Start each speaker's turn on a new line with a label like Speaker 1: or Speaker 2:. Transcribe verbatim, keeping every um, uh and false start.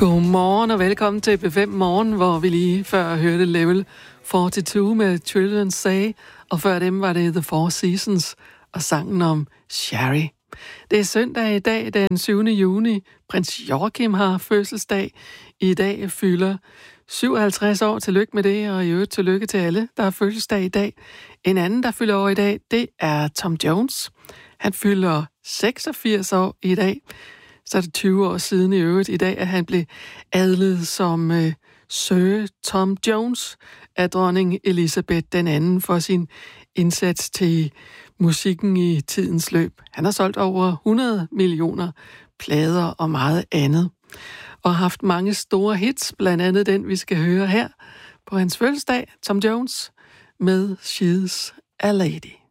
Speaker 1: Godmorgen og velkommen til B fem Morgen, hvor vi lige før hørte Level fireogfyrre med Children Say, og før dem var det The Four Seasons og sangen om Sherry. Det er søndag i dag, den syvende juni. Prins Joachim har fødselsdag. I dag fylder syvoghalvtreds år. Tillykke med det, og i øvrigt tillykke til alle, der har fødselsdag i dag. En anden, der fylder år i dag, det er Tom Jones. Han fylder seksogfirs år i dag. Så er det tyve år siden i øvrigt i dag, at han blev adlet som øh, Sir Tom Jones af dronning Elizabeth den anden for sin indsats til musikken i tidens løb. Han har solgt over hundrede millioner plader og meget andet, og haft mange store hits, blandt andet den, vi skal høre her på hans fødselsdag, Tom Jones med She's a Lady.